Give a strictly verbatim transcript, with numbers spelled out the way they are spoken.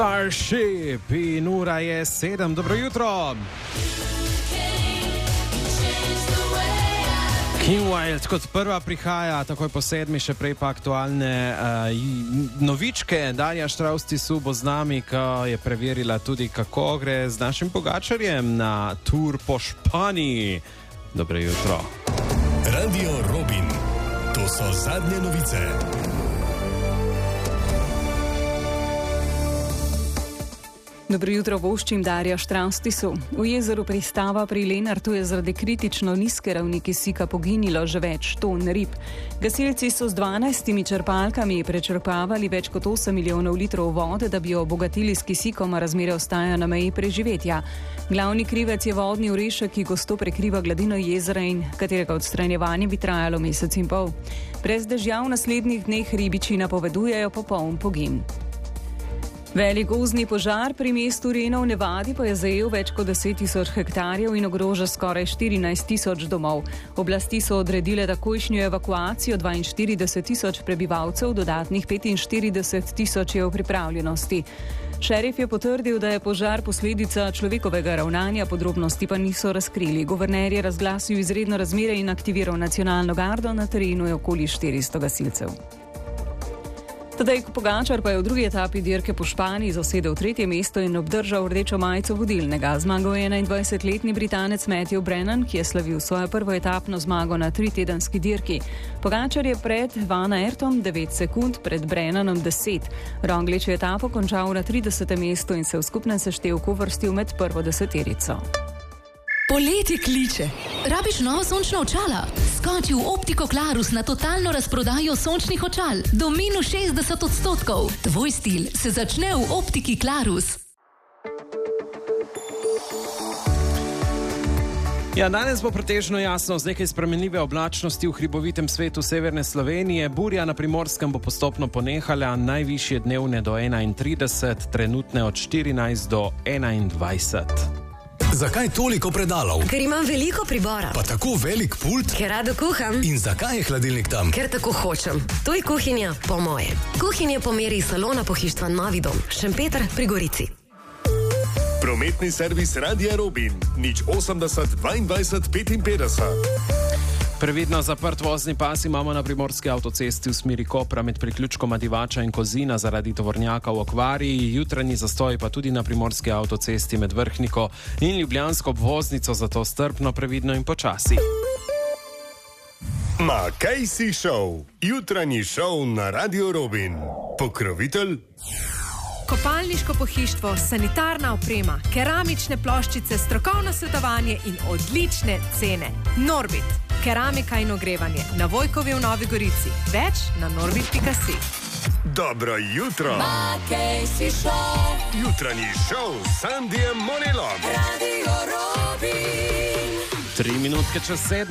Starship in ura je sedem. Dobro jutro. Kim Wilde kot prva prihaja, takoj po sedmi, še prej pa aktualne uh, novičke. Darja Štravs-Tisu bo z nami, ko je preverila tudi, kako gre z našim Pogačarjem na tur po Španiji. Dobro jutro. Radio Robin. To so zadnje novice. Dobro jutro, voščim Darja Štravs-Tisu. V jezeru Pristava pri Lenartu je zaradi kritično nizke ravni kisika poginilo že več ton rib. Gasilci so z dvanajstimi črpalkami prečrpavali več kot osem milijonov litrov vode, da bi jo obogatili s kisikom, a razmere ostajajo na meji preživetja. Glavni krivec je vodni orešek, ki gosto prekriva gladino jezera in katerega odstranjevanje bi trajalo mesec in pol. Brez dežja v naslednjih dneh ribiči napovedujejo popoln pogin. Velik gozdni požar pri mestu Reno v Nevadi pa je zajel več kot deset tisoč hektarjev in ogroža skoraj štirinajst tisoč domov. Oblasti so odredile takojšnjo evakuacijo dvainštirideset tisoč prebivalcev, dodatnih petinštirideset tisoč je v pripravljenosti. Šerif je potrdil, da je požar posledica človekovega ravnanja, podrobnosti pa niso razkrili. Guverner je razglasil izredno razmere in aktiviral nacionalno gardo, na terenu je okoli štiristo gasilcev. Tadej Pogačar pa je v drugi etapi dirke po Španiji zasedel tretje mesto in obdržal rdečo majico vodilnega. Zmagal je enaindvajsetletni Britanec Matthew Brennan, ki je slavil svojo prvo etapno zmago na tritedenski dirki. Pogačar je pred Van Aertom devet sekund, pred Brennanom deset. Roglič je etapo končal na tridesetem mestu in se v skupnem seštevku vrstil med prvo deseterico. Poletje kliče. Rabiš novo sončna očala? Skoči v Optiko Klarus na totalno razprodajo sončnih očal. Do minus šestdeset odstotkov. Tvoj stil se začne v Optiki Klarus. Ja, danes bo pretežno jasno z nekaj spremenljive oblačnosti v hribovitem svetu severne Slovenije. Burja na Primorskem bo postopno ponehala, najvišje dnevne do enaintrideset, trenutne od štirinajst do enaindvajset. Zakaj toliko predalov? Ker imam veliko pribora. Pa tako velik pult? Ker rado kuham. In zakaj je hladilnik tam? Ker tako hočem. To je kuhinja po moje. Kuhinja po meri salona pohištva Novi dom, Šempeter pri Gorici. Prometni servis Radia Robin. Nič osemdeset dvaindvajset petinpetdeset. Previdno zaprt vozni pas imamo na primorski avtocesti v smeri Kopra med priključkoma Divača in Kozina zaradi tovornjaka v okvariji, jutranji zastoj pa tudi na primorski avtocesti med Vrhniko in ljubljansko obvoznico, zato strpno, previdno in počasi. Makejsi Show, jutranji šov na Radio Robin. Pokrovitelj? Kopalniško pohištvo, sanitarna oprema, keramične ploščice, strokovno svetovanje in odlične cene. Norbit, keramika in ogrevanje, na Vojkovi v Novi Gorici. Več na norbit pika si. Dobro jutro. Makejsi Show. Jutranji šov s Sandijem Monelom. Radio Robin. Tri minutke čez sedem.